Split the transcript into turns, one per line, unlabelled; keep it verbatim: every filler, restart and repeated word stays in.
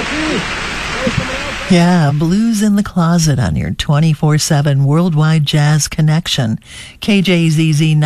Yeah, Blues in the Closet on your twenty-four seven worldwide jazz connection. K J Z Z